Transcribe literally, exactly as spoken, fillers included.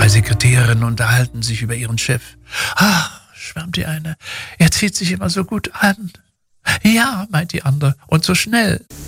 Zwei Sekretärinnen unterhalten sich über ihren Chef. »Ach«, schwärmt die eine, »er zieht sich immer so gut an.« »Ja«, meint die andere, »und so schnell.«